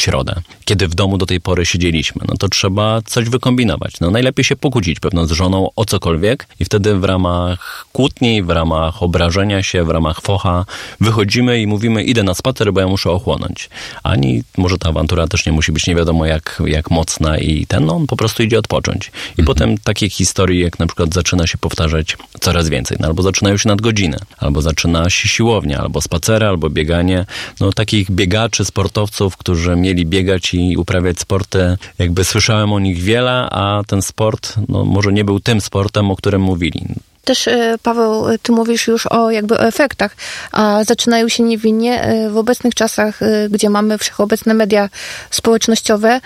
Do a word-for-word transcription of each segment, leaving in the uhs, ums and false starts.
środę, kiedy w domu do tej pory siedzieliśmy. No to trzeba coś wykombinować. No najlepiej się pokłócić pewno z żoną o cokolwiek i wtedy w ramach kłótni, w ramach obrażenia się, w ramach focha wychodzimy i mówimy, idę na spacer, bo ja muszę ochłonąć. Ani może ta awantura też nie musi być nie wiadomo jak, jak mocna i ten, no on po prostu idzie odpocząć. I mhm. potem takie historie, jak na przykład zaczyna się powtarzać coraz więcej, no albo zaczynają się nadgodziny, albo zaczyna się siłownia, albo spacery, albo bieganie. No takich biegaczy, sportowców, którzy mieli biegać i uprawiać sporty, jakby słyszałem o nich wiele, a ten sport, no może nie był tym sportem, o którym mówili. Też, Paweł, ty mówisz już o jakby o efektach, a zaczynają się niewinnie. W obecnych czasach, gdzie mamy wszechobecne media społecznościowe,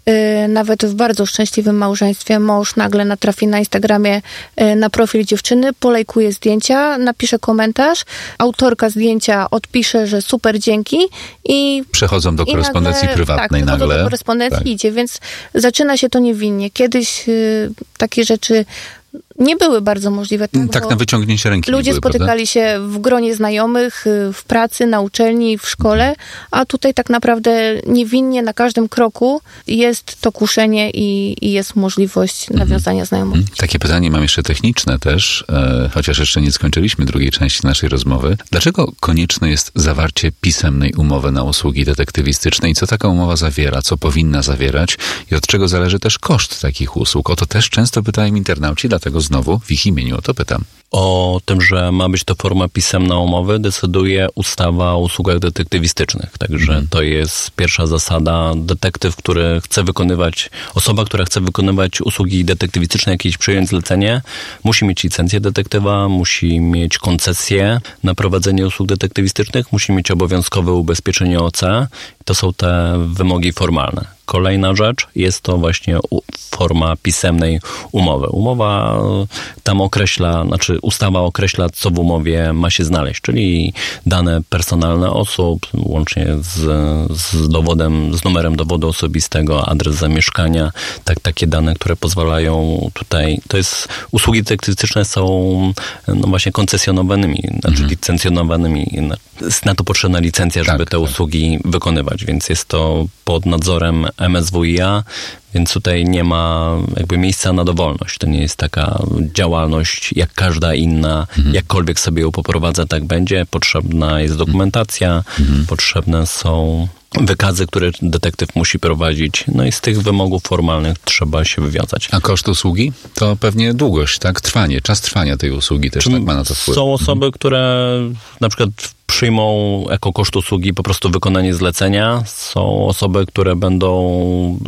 nawet w bardzo szczęśliwym małżeństwie mąż nagle natrafi na Instagramie na profil dziewczyny, polajkuje zdjęcia, napisze komentarz, autorka zdjęcia odpisze, że super, dzięki i... Przechodzą do korespondencji nagle, prywatnej tak, nagle. Tak, do korespondencji tak. idzie, więc zaczyna się to niewinnie. Kiedyś y, takie rzeczy nie były bardzo możliwe. Tak, tak na wyciągnięcie ręki ludzie były, spotykali prawda? się w gronie znajomych, w pracy, na uczelni, w szkole, a tutaj tak naprawdę niewinnie na każdym kroku jest to kuszenie i, i jest możliwość nawiązania mhm. znajomości. Takie pytanie mam jeszcze techniczne też, e, chociaż jeszcze nie skończyliśmy drugiej części naszej rozmowy. Dlaczego konieczne jest zawarcie pisemnej umowy na usługi detektywistyczne i co taka umowa zawiera, co powinna zawierać i od czego zależy też koszt takich usług? O to też często pytają internauci, dlatego znowu w ich imieniu o to pytam. O tym, że ma być to forma pisemna umowy, decyduje ustawa o usługach detektywistycznych. Także mm. to jest pierwsza zasada. Detektyw, który chce wykonywać, osoba, która chce wykonywać usługi detektywistyczne, jakieś przyjąć zlecenie, musi mieć licencję detektywa, musi mieć koncesję na prowadzenie usług detektywistycznych, musi mieć obowiązkowe ubezpieczenie O C. To są te wymogi formalne. Kolejna rzecz jest to właśnie forma pisemnej umowy. Umowa tam określa, znaczy ustawa określa, co w umowie ma się znaleźć, czyli dane personalne osób, łącznie z, z dowodem, z numerem dowodu osobistego, adres zamieszkania, tak, takie dane, które pozwalają tutaj, to jest, usługi detektywistyczne są no właśnie koncesjonowanymi, znaczy mhm. licencjonowanymi. Na to potrzebna licencja, żeby tak, te tak. usługi wykonywać, więc jest to pod nadzorem M S W i A, więc tutaj nie ma jakby miejsca na dowolność. To nie jest taka działalność jak każda inna, mhm. jakkolwiek sobie ją poprowadza, tak będzie. Potrzebna jest dokumentacja, mhm. potrzebne są wykazy, które detektyw musi prowadzić. No i z tych wymogów formalnych trzeba się wywiązać. A koszt usługi? To pewnie długość, tak? Trwanie, czas trwania tej usługi też tak ma na to wpływ. Są osoby, które na przykład przyjmą jako koszt usługi po prostu wykonanie zlecenia. Są osoby, które będą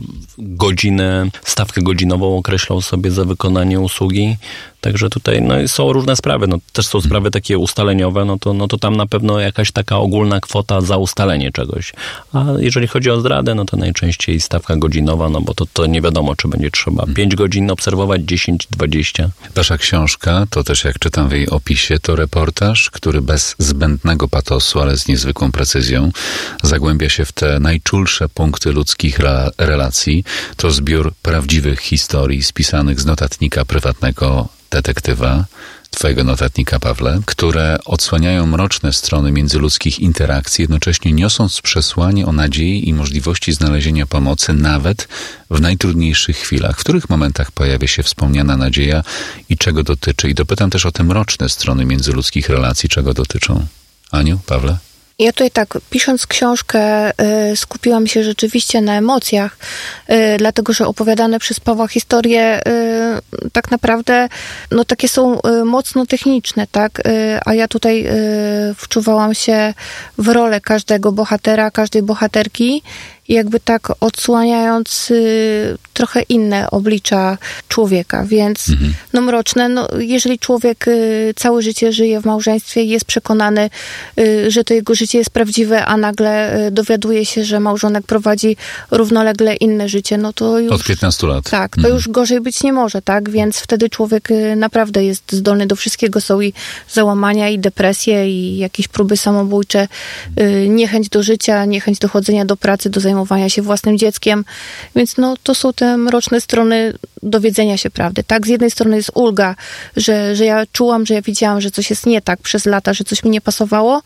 godziny, stawkę godzinową określą sobie za wykonanie usługi. Także tutaj no, są różne sprawy. No, też są sprawy takie ustaleniowe, no to, no to tam na pewno jakaś taka ogólna kwota za ustalenie czegoś. A jeżeli chodzi o zdradę, no to najczęściej stawka godzinowa, no bo to, to nie wiadomo, czy będzie trzeba pięć godzin obserwować, dziesięć, dwadzieścia. Wasza książka, to też jak czytam w jej opisie, to reportaż, który bez zbędnego patosu, ale z niezwykłą precyzją zagłębia się w te najczulsze punkty ludzkich re- relacji. To zbiór prawdziwych historii spisanych z notatnika prywatnego detektywa, twojego notatnika, Pawle, które odsłaniają mroczne strony międzyludzkich interakcji, jednocześnie niosąc przesłanie o nadziei i możliwości znalezienia pomocy nawet w najtrudniejszych chwilach. W których momentach pojawia się wspomniana nadzieja i czego dotyczy? I dopytam też o te mroczne strony międzyludzkich relacji, czego dotyczą. Aniu, Pawle? Ja tutaj tak, pisząc książkę, y, skupiłam się rzeczywiście na emocjach, y, dlatego, że opowiadane przez Pawła historie y, tak naprawdę, no takie są y, mocno techniczne, tak? Y, a ja tutaj y, wczuwałam się w rolę każdego bohatera, każdej bohaterki, jakby tak odsłaniając y, trochę inne oblicza człowieka, więc mhm. no mroczne, no jeżeli człowiek y, całe życie żyje w małżeństwie i jest przekonany, y, że to jego życie jest prawdziwe, a nagle y, dowiaduje się, że małżonek prowadzi równolegle inne życie, no to już... Od piętnastu lat. Tak, to mhm. już gorzej być nie może, tak, więc wtedy człowiek y, naprawdę jest zdolny do wszystkiego, są i załamania, i depresje, i jakieś próby samobójcze, y, niechęć do życia, niechęć do chodzenia do pracy, do zajmowania zajmowania się własnym dzieckiem. Więc no, to są te mroczne strony dowiedzenia się prawdy. Tak, z jednej strony jest ulga, że, że ja czułam, że ja widziałam, że coś jest nie tak przez lata, że coś mi nie pasowało,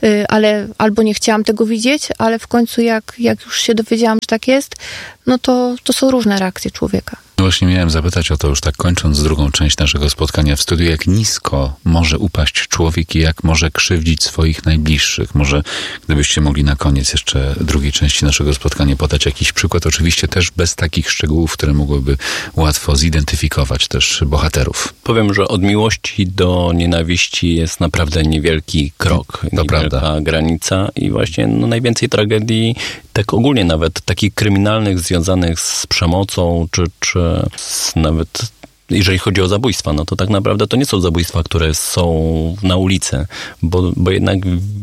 ale albo nie chciałam tego widzieć, ale w końcu jak, jak już się dowiedziałam, że tak jest, no to, to są różne reakcje człowieka. No właśnie miałem zapytać o to już tak kończąc drugą część naszego spotkania w studiu, jak nisko może upaść człowiek i jak może krzywdzić swoich najbliższych. Może gdybyście mogli na koniec jeszcze drugiej części naszego spotkania podać jakiś przykład, oczywiście też bez takich szczegółów, które mogłyby łatwo zidentyfikować też bohaterów. Powiem, że od miłości do nienawiści jest naprawdę niewielki krok, to niewielka prawda. granica i właśnie no, najwięcej tragedii, tak ogólnie nawet takich kryminalnych związanych z przemocą, czy, czy z nawet jeżeli chodzi o zabójstwa, no to tak naprawdę to nie są zabójstwa, które są na ulicy, bo, bo jednak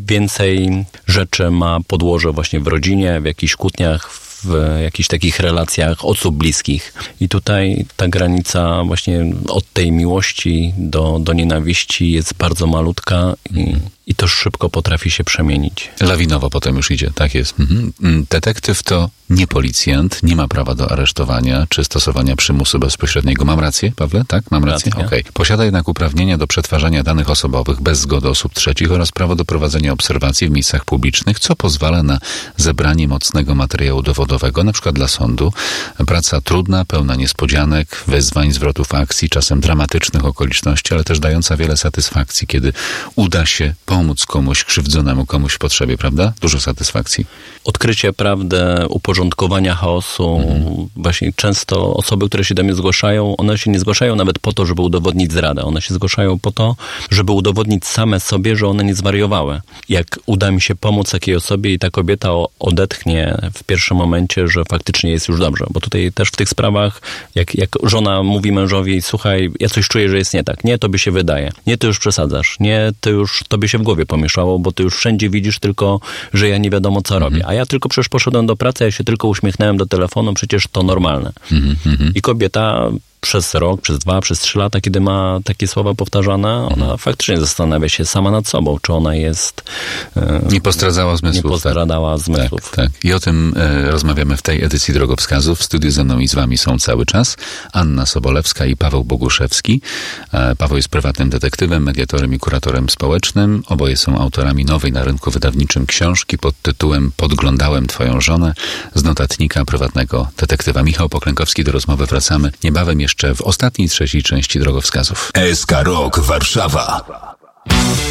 więcej rzeczy ma podłoże właśnie w rodzinie, w jakichś kłótniach, w jakichś takich relacjach osób bliskich. I tutaj ta granica właśnie od tej miłości do, do nienawiści jest bardzo malutka i, i to szybko potrafi się przemienić. Lawinowo potem już idzie, tak jest. Mhm. Detektyw to nie policjant, nie ma prawa do aresztowania czy stosowania przymusu bezpośredniego. Mam rację, Pawle? Tak? Mam rację? Racja. Okej. Posiada jednak uprawnienia do przetwarzania danych osobowych bez zgody osób trzecich oraz prawo do prowadzenia obserwacji w miejscach publicznych, co pozwala na zebranie mocnego materiału dowodowego, na przykład dla sądu. Praca trudna, pełna niespodzianek, wyzwań, zwrotów akcji, czasem dramatycznych okoliczności, ale też dająca wiele satysfakcji, kiedy uda się pomóc komuś krzywdzonemu, komuś w potrzebie, prawda? Dużo satysfakcji. Odkrycie prawdy, uporządkowania chaosu. Mhm. Właśnie często osoby, które się do mnie zgłaszają, one się nie zgłaszają nawet po to, żeby udowodnić zradę. One się zgłaszają po to, żeby udowodnić same sobie, że one nie zwariowały. Jak uda mi się pomóc takiej osobie i ta kobieta odetchnie w pierwszym momencie, że faktycznie jest już dobrze. Bo tutaj też w tych sprawach, jak, jak żona mówi mężowi, słuchaj, ja coś czuję, że jest nie tak. Nie, tobie się wydaje. Nie, ty już przesadzasz. Nie, ty już, tobie się w głowie pomieszało, bo ty już wszędzie widzisz tylko, że ja nie wiadomo co mhm. robię. A ja tylko przecież poszedłem do pracy, ja się tylko uśmiechnąłem do telefonu, przecież to normalne. Mhm. I kobieta przez rok, przez dwa, przez trzy lata, kiedy ma takie słowa powtarzane, ona mhm. faktycznie zastanawia się sama nad sobą, czy ona jest... E, nie postradzała zmysłów. Nie postradała tak. zmysłów. Tak, tak. I o tym e, rozmawiamy w tej edycji Drogowskazów. W studiu ze mną i z wami są cały czas Anna Sobolewska i Paweł Boguszewski. E, Paweł jest prywatnym detektywem, mediatorem i kuratorem społecznym. Oboje są autorami nowej na rynku wydawniczym książki pod tytułem Podglądałem twoją żonę z notatnika prywatnego detektywa. Michał Poklękowski, do rozmowy wracamy niebawem jeszcze w ostatniej, trzeciej części Drogowskazów. S K Rok Warszawa.